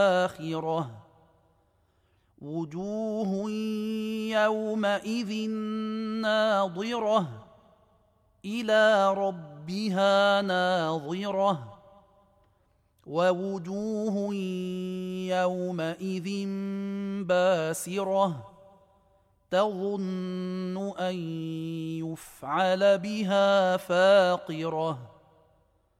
الآخرة وجوه يومئذ ناظرة إلى ربها ناظرة ووجوه يومئذ باسرة تظن أن يفعل بها فاقرة